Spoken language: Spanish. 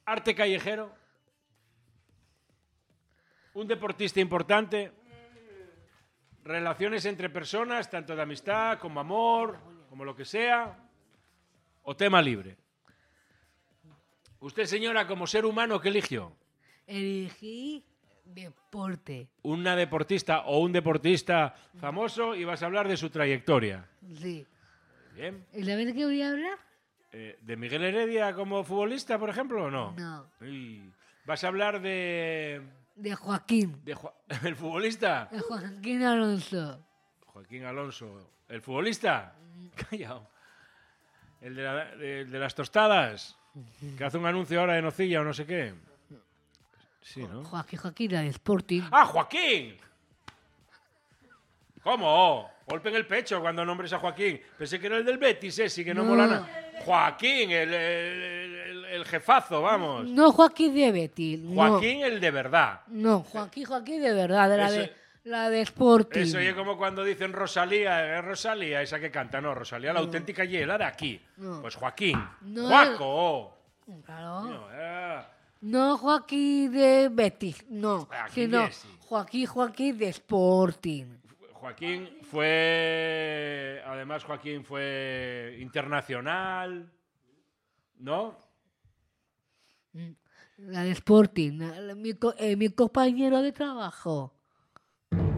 arte callejero, un deportista importante, relaciones entre personas, tanto de amistad como amor, como lo que sea, o tema libre. Usted, señora, como ser humano, ¿qué eligió? Elegí deporte. Una deportista o un deportista famoso y vas a hablar de su trayectoria. Sí. Bien. ¿Y la vez que voy a hablar? ¿De Miguel Heredia como futbolista, por ejemplo, o no? No. ¿Vas a hablar de De Joaquín. el futbolista? De Joaquín Alonso. Joaquín Alonso. ¿El futbolista? Callao. El de las tostadas. Que hace un anuncio ahora de nocilla o no sé qué. Sí, ¿no? Joaquín, la de Sporting. ¡Ah, Joaquín! ¿Cómo? Golpe en el pecho cuando nombres a Joaquín. Pensé que era el del Betis, sí, que no mola nada. Joaquín, el jefazo, vamos. No Joaquín de Betis. Joaquín, el de verdad. No, Joaquín de verdad, la de Sporting. Eso es como cuando dicen Rosalía, Rosalía, esa que canta, no, Rosalía, la auténtica y la de aquí. No. Pues Joaquín. No. ¡Juaco! Claro. No Joaquín de Betis, no, sino Joaquín de Sporting. Además Joaquín fue internacional, ¿no? La de Sporting, mi compañero de trabajo.